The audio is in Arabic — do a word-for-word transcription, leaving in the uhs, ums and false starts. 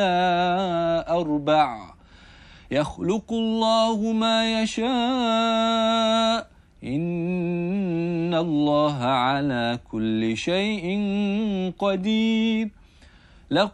أربع يخلق الله ما يشاء إن الله على كل شيء قدير.